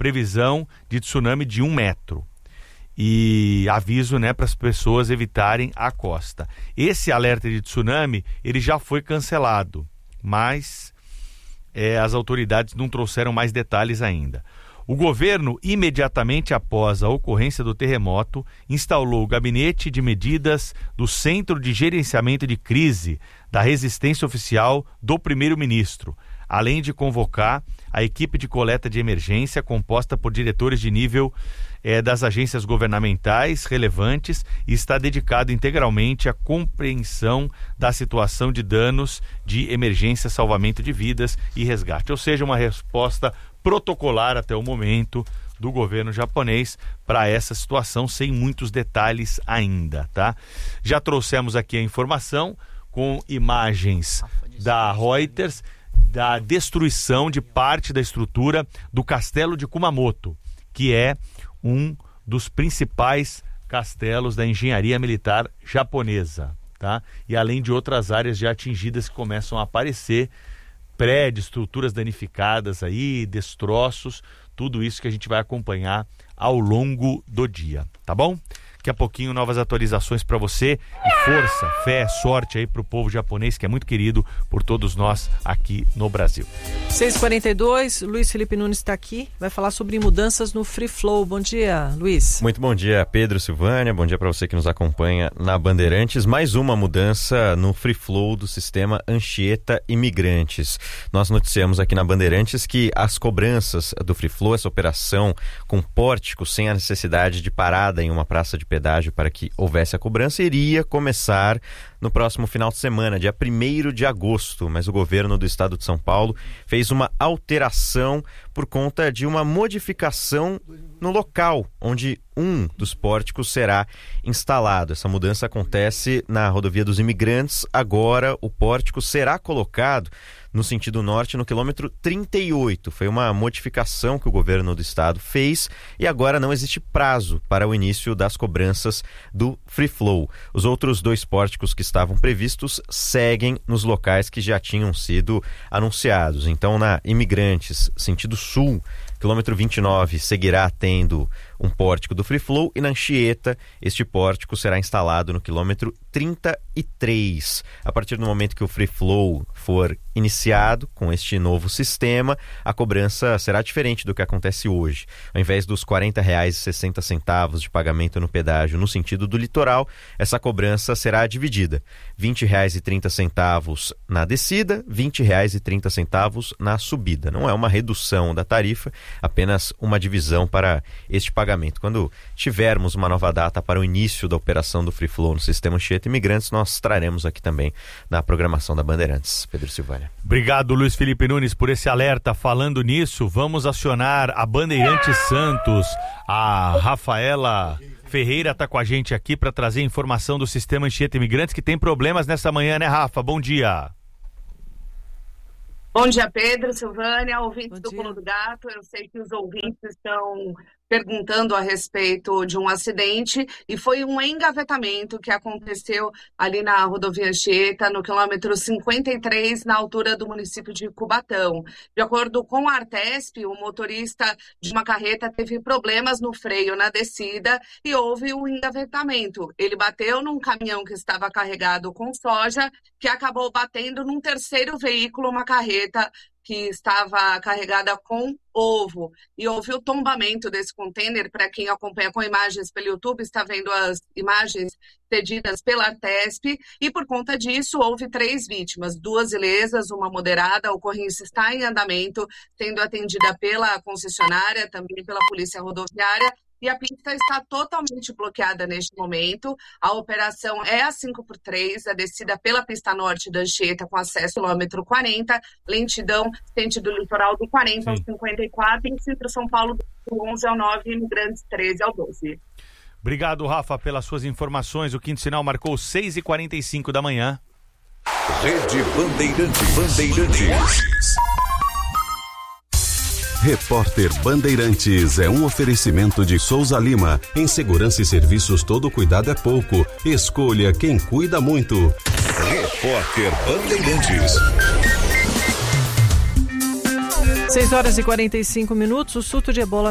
previsão de tsunami de 1 metro. E aviso, né, para as pessoas evitarem a costa. Esse alerta de tsunami, ele já foi cancelado, mas as autoridades não trouxeram mais detalhes ainda. O governo, imediatamente após a ocorrência do terremoto, instalou o gabinete de medidas do Centro de Gerenciamento de Crise da Resistência Oficial do primeiro-ministro, além de convocar a equipe de coleta de emergência composta por diretores de nível das agências governamentais relevantes e está dedicado integralmente à compreensão da situação de danos de emergência, salvamento de vidas e resgate. Ou seja, uma resposta protocolar até o momento do governo japonês para essa situação, sem muitos detalhes ainda, tá? Já trouxemos aqui a informação com imagens da Reuters da destruição de parte da estrutura do castelo de Kumamoto, que é um dos principais castelos da engenharia militar japonesa, tá? E além de outras áreas já atingidas que começam a aparecer, prédios, estruturas danificadas aí, destroços, tudo isso que a gente vai acompanhar ao longo do dia, tá bom? Daqui a pouquinho novas atualizações para você e força, fé, sorte aí pro povo japonês que é muito querido por todos nós aqui no Brasil. 6h42, Luiz Felipe Nunes está aqui, vai falar sobre mudanças no Free Flow. Bom dia, Luiz. Muito bom dia, Pedro, Silvânia, bom dia para você que nos acompanha na Bandeirantes. Mais uma mudança no Free Flow do sistema Anchieta Imigrantes. Nós noticiamos aqui na Bandeirantes que as cobranças do Free Flow, essa operação com pórtico sem a necessidade de parada em uma praça de pedágio para que houvesse a cobrança, iria começar no próximo final de semana, dia 1º de agosto, mas o governo do estado de São Paulo fez uma alteração por conta de uma modificação no local onde um dos pórticos será instalado. Essa mudança acontece na rodovia dos Imigrantes. Agora o pórtico será colocado no sentido norte, no quilômetro 38. Foi uma modificação que o governo do estado fez e agora não existe prazo para o início das cobranças do Free Flow. Os outros 2 pórticos que estavam previstos seguem nos locais que já tinham sido anunciados. Então, na Imigrantes, sentido sul, quilômetro 29, seguirá tendo um pórtico do Free Flow e na Anchieta, este pórtico será instalado no quilômetro 33. A partir do momento que o Free Flow for iniciado com este novo sistema, a cobrança será diferente do que acontece hoje. Ao invés dos R$ 40,60 de pagamento no pedágio no sentido do litoral, essa cobrança será dividida. R$ 20,30 na descida, R$ 20,30 na subida. Não é uma redução da tarifa, apenas uma divisão para este pagamento. Quando tivermos uma nova data para o início da operação do Free Flow no sistema Anchieta Imigrantes, nós traremos aqui também na programação da Bandeirantes. Pedro Silvânia. Obrigado, Luiz Felipe Nunes, por esse alerta. Falando nisso, vamos acionar a Bandeirantes Santos. A Rafaela Ferreira está com a gente aqui para trazer informação do sistema Anchieta Imigrantes, que tem problemas nessa manhã, né, Rafa? Bom dia. Bom dia, Pedro, Silvânia, ouvintes do Pulo do Gato. Eu sei que os ouvintes estão perguntando a respeito de um acidente e foi um engavetamento que aconteceu ali na rodovia Anchieta, no quilômetro 53, na altura do município de Cubatão. De acordo com a Artesp, o motorista de uma carreta teve problemas no freio na descida e houve um engavetamento. Ele bateu num caminhão que estava carregado com soja, que acabou batendo num terceiro veículo, uma carreta que estava carregada com ovo. E houve o tombamento desse contêiner. Para quem acompanha com imagens pelo YouTube, está vendo as imagens cedidas pela Artesp. E por conta disso, houve 3 vítimas, 2 ilesas, uma moderada. A ocorrência está em andamento, sendo atendida pela concessionária, também pela Polícia Rodoviária. E a pista está totalmente bloqueada neste momento. A operação é a 5x3, a descida pela pista norte da Anchieta com acesso ao quilômetro 40, lentidão sentido litoral do 40 ao 54, e centro São Paulo do 11 ao 9, Imigrantes 13 ao 12. Obrigado, Rafa, pelas suas informações. O quinto sinal marcou 6h45 da manhã. Rede Bandeirantes. Repórter Bandeirantes é um oferecimento de Souza Lima. Em segurança e serviços, todo cuidado é pouco. Escolha quem cuida muito. Repórter Bandeirantes. 6h45. O surto de ebola